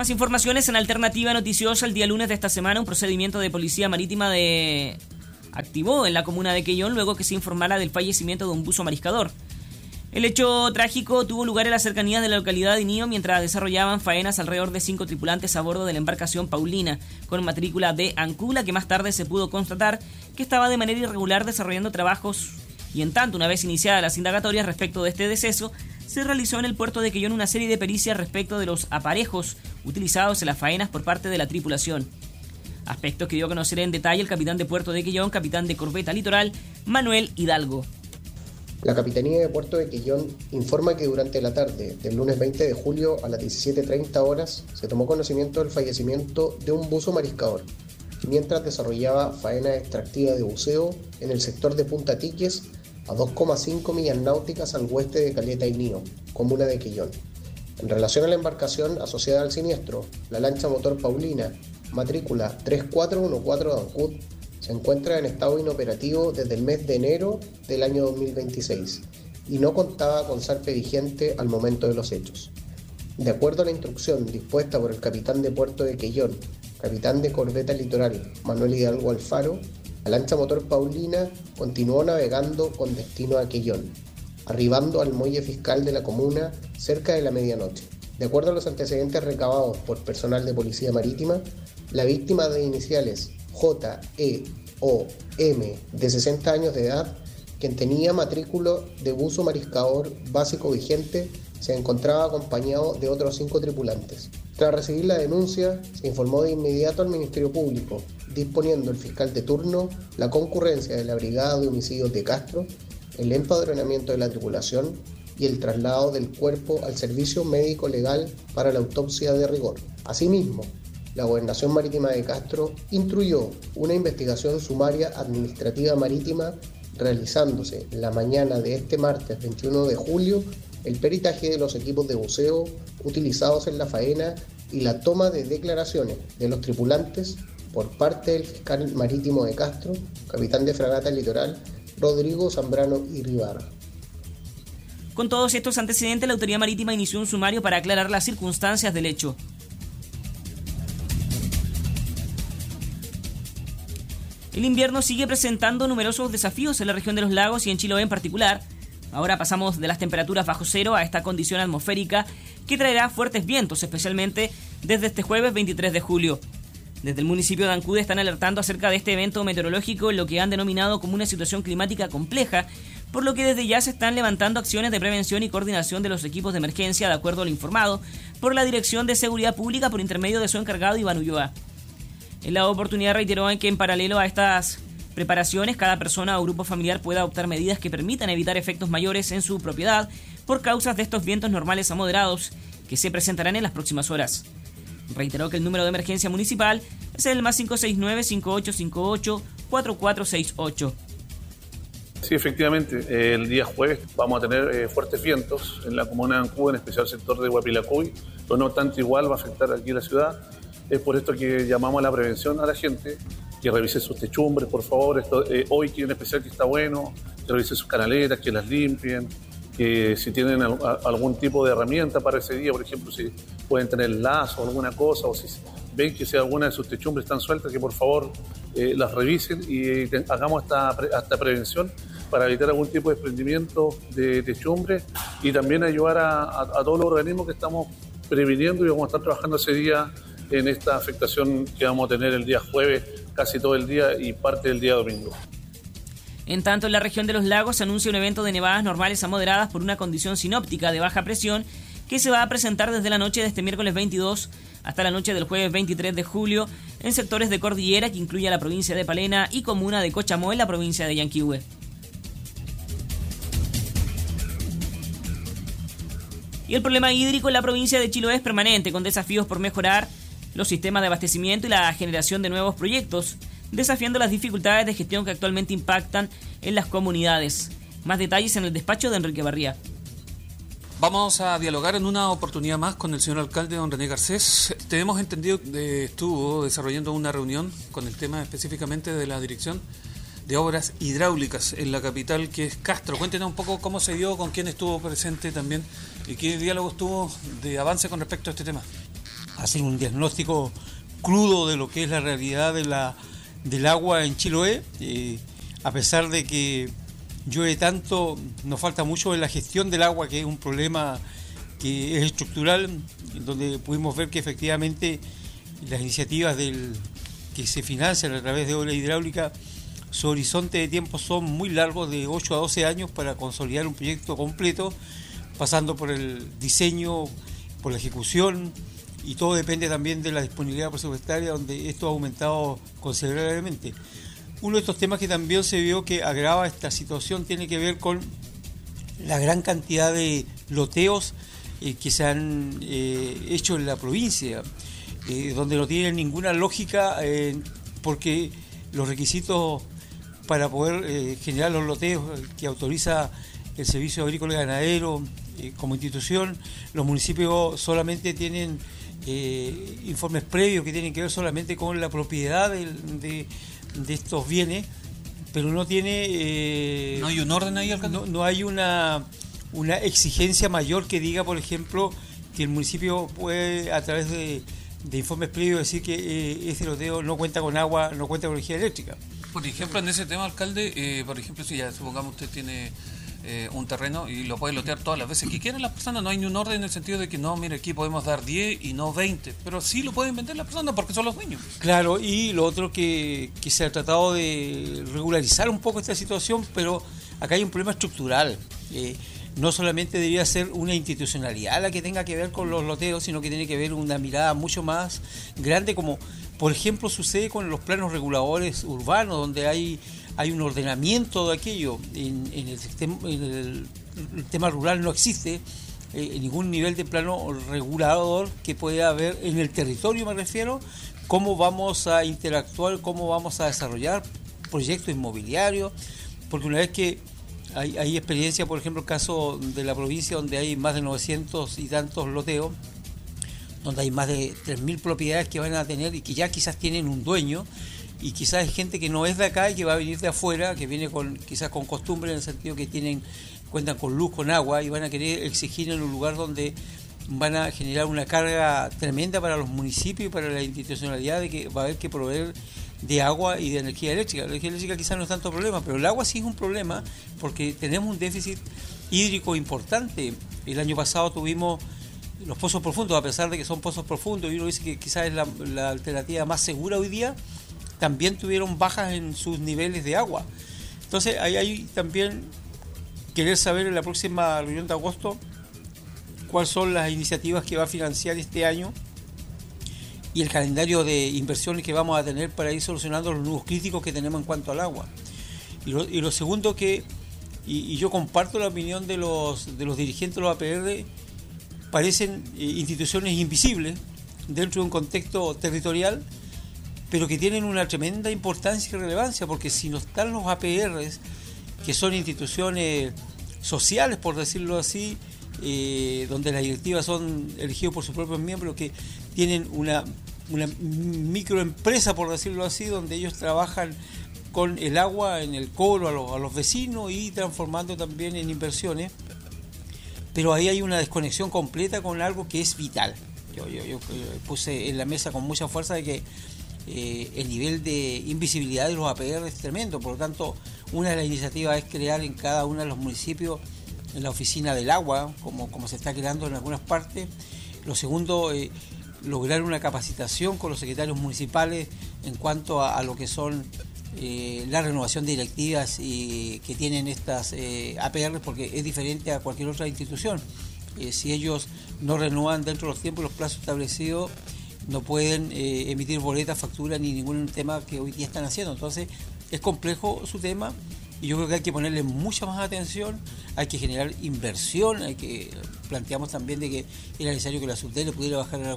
Más informaciones en Alternativa Noticiosa. El día lunes de esta semana, un procedimiento de policía marítima activó en la comuna de Quellón luego que se informara del fallecimiento de un buzo mariscador. El hecho trágico tuvo lugar en las cercanías de la localidad de Nío mientras desarrollaban faenas alrededor de 5 tripulantes a bordo de la embarcación Paulina, con matrícula de Ancula, que más tarde se pudo constatar que estaba de manera irregular desarrollando trabajos. Y en tanto, una vez iniciadas las indagatorias respecto de este deceso, se realizó en el puerto de Quellón una serie de pericias respecto de los aparejos utilizados en las faenas por parte de la tripulación. Aspectos que dio a conocer en detalle el capitán de puerto de Quellón, capitán de corbeta Litoral, Manuel Hidalgo. La Capitanía de Puerto de Quellón informa que durante la tarde del lunes 20 de julio a las 17:30 horas se tomó conocimiento del fallecimiento de un buzo mariscador, mientras desarrollaba faena extractiva de buceo en el sector de Punta Tiques, a 2,5 millas náuticas al oeste de Caleta y Nío, comuna de Quellón. En relación a la embarcación asociada al siniestro, la lancha motor Paulina, matrícula 3414 de Ancud, se encuentra en estado inoperativo desde el mes de enero del año 2026 y no contaba con zarpe vigente al momento de los hechos. De acuerdo a la instrucción dispuesta por el capitán de puerto de Quellón, capitán de corbeta Litoral, Manuel Hidalgo Alfaro, la lancha motor Paulina continuó navegando con destino a Quellón, arribando al muelle fiscal de la comuna cerca de la medianoche. De acuerdo a los antecedentes recabados por personal de Policía Marítima, la víctima de iniciales J.E.O.M. de 60 años de edad, quien tenía matrícula de buzo mariscador básico vigente, se encontraba acompañado de otros 5 tripulantes. Tras recibir la denuncia, se informó de inmediato al Ministerio Público, disponiendo el fiscal de turno la concurrencia de la Brigada de Homicidios de Castro, el empadronamiento de la tripulación y el traslado del cuerpo al servicio médico legal para la autopsia de rigor. Asimismo, la Gobernación Marítima de Castro instruyó una investigación sumaria administrativa marítima, realizándose la mañana de este martes 21 de julio el peritaje de los equipos de buceo utilizados en la faena y la toma de declaraciones de los tripulantes por parte del fiscal marítimo de Castro, capitán de fragata Litoral, Rodrigo Zambrano Irribarra. Con todos estos antecedentes, la Autoridad Marítima inició un sumario para aclarar las circunstancias del hecho. El invierno sigue presentando numerosos desafíos en la región de los lagos y en Chiloé en particular. Ahora pasamos de las temperaturas bajo cero a esta condición atmosférica que traerá fuertes vientos, especialmente desde este jueves 23 de julio. Desde el municipio de Ancud están alertando acerca de este evento meteorológico, en lo que han denominado como una situación climática compleja, por lo que desde ya se están levantando acciones de prevención y coordinación de los equipos de emergencia, de acuerdo a lo informado por la Dirección de Seguridad Pública por intermedio de su encargado Iván Ulloa. En la oportunidad reiteró en que en paralelo a estas preparaciones, cada persona o grupo familiar pueda adoptar medidas que permitan evitar efectos mayores en su propiedad por causas de estos vientos normales a moderados que se presentarán en las próximas horas. Reiteró que el número de emergencia municipal es el más 569-5858-4468. Sí, efectivamente, el día jueves vamos a tener fuertes vientos en la comuna de Ancud, en especial el sector de Huapilacuy, pero no tanto igual va a afectar aquí la ciudad. Es por esto que llamamos a la prevención a la gente, que revise sus techumbres, por favor. Hoy que en especial que está bueno, que revise sus canaleras, que las limpien, que si tienen algún tipo de herramienta para ese día, por ejemplo, si pueden tener lazo o alguna cosa, o si ven que si alguna de sus techumbres están sueltas, que por favor las revisen y hagamos esta prevención para evitar algún tipo de desprendimiento de techumbre y también ayudar a todos los organismos que estamos previniendo y vamos a estar trabajando ese día en esta afectación que vamos a tener el día jueves, casi todo el día y parte del día domingo. En tanto, en la región de los lagos se anuncia un evento de nevadas normales a moderadas por una condición sinóptica de baja presión que se va a presentar desde la noche de este miércoles 22 hasta la noche del jueves 23 de julio en sectores de cordillera que incluye a la provincia de Palena y comuna de Cochamoy en la provincia de Yanquihue. Y el problema hídrico en la provincia de Chiloé es permanente, con desafíos por mejorar los sistemas de abastecimiento y la generación de nuevos proyectos, desafiando las dificultades de gestión que actualmente impactan en las comunidades. Más detalles en el despacho de Enrique Barría. Vamos a dialogar en una oportunidad más con el señor alcalde, don René Garcés. Tenemos entendido que estuvo desarrollando una reunión con el tema específicamente de la Dirección de Obras Hidráulicas en la capital, que es Castro. Cuéntenos un poco cómo se dio, con quién estuvo presente también y qué diálogo estuvo de avance con respecto a este tema. hacer un diagnóstico crudo de lo que es la realidad del agua en Chiloé. A pesar de que llueve tanto, nos falta mucho en la gestión del agua, que es un problema que es estructural, donde pudimos ver que efectivamente las iniciativas que se financian a través de obra hidráulica, su horizonte de tiempo son muy largos, de 8 a 12 años, para consolidar un proyecto completo, pasando por el diseño, por la ejecución, y todo depende también de la disponibilidad presupuestaria, donde esto ha aumentado considerablemente. Uno de estos temas que también se vio que agrava esta situación tiene que ver con la gran cantidad de loteos que se han hecho en la provincia, donde no tienen ninguna lógica, porque los requisitos para poder generar los loteos que autoriza el Servicio Agrícola y Ganadero como institución, los municipios solamente tienen informes previos que tienen que ver solamente con la propiedad de estos bienes, pero no tiene... ¿No hay un orden ahí, alcalde? No hay una exigencia mayor que diga, por ejemplo, que el municipio puede, a través de informes previos, decir que ese loteo no cuenta con agua, no cuenta con energía eléctrica. Por ejemplo, en ese tema, alcalde, por ejemplo, si ya supongamos usted tiene un terreno y lo puede lotear todas las veces que quieran las personas, no hay ni un orden en el sentido de que no, mire, aquí podemos dar 10 y no 20, pero sí lo pueden vender las personas porque son los dueños. Claro, y lo otro que se ha tratado de regularizar un poco esta situación, pero acá hay un problema estructural. No solamente debería ser una institucionalidad la que tenga que ver con los loteos, sino que tiene que ver una mirada mucho más grande, como por ejemplo sucede con los planos reguladores urbanos, donde hay un ordenamiento de aquello. En el tema rural no existe ningún nivel de plano regulador que pueda haber en el territorio, me refiero, cómo vamos a interactuar, cómo vamos a desarrollar proyectos inmobiliarios, porque una vez que hay experiencia, por ejemplo, el caso de la provincia, donde hay más de 900 y tantos loteos, donde hay más de 3.000 propiedades que van a tener y que ya quizás tienen un dueño, y quizás es gente que no es de acá y que va a venir de afuera, que viene quizás con costumbre, en el sentido que cuentan con luz, con agua, y van a querer exigir en un lugar donde van a generar una carga tremenda para los municipios y para la institucionalidad, de que va a haber que proveer de agua y de energía eléctrica. La energía eléctrica quizás no es tanto problema, pero el agua sí es un problema, porque tenemos un déficit hídrico importante. El año pasado tuvimos los pozos profundos, a pesar de que son pozos profundos, y uno dice que quizás es la alternativa más segura hoy día, también tuvieron bajas en sus niveles de agua. Entonces hay también querer saber en la próxima reunión de agosto cuáles son las iniciativas que va a financiar este año y el calendario de inversiones que vamos a tener para ir solucionando los nudos críticos que tenemos en cuanto al agua. Y lo segundo que, y yo comparto la opinión de los dirigentes de los APR, parecen instituciones invisibles dentro de un contexto territorial, pero que tienen una tremenda importancia y relevancia, porque si no están los APRs, que son instituciones sociales, por decirlo así, donde las directivas son elegidas por sus propios miembros, que tienen una microempresa, por decirlo así, donde ellos trabajan con el agua en el cobro a los vecinos y transformando también en inversiones, pero ahí hay una desconexión completa con algo que es vital. Yo puse en la mesa con mucha fuerza de que el nivel de invisibilidad de los APR es tremendo. Por lo tanto, una de las iniciativas es crear en cada uno de los municipios en la oficina del agua, como se está creando en algunas partes. Lo segundo, lograr una capacitación con los secretarios municipales en cuanto a lo que son la renovación de directivas que tienen estas APR, porque es diferente a cualquier otra institución. Si ellos no renuevan dentro de los tiempos y los plazos establecidos, no pueden emitir boletas, facturas ni ningún tema que hoy día están haciendo. Entonces es complejo su tema, y yo creo que hay que ponerle mucha más atención, hay que generar inversión, planteamos también de que era necesario que la SUTEL le pudiera bajar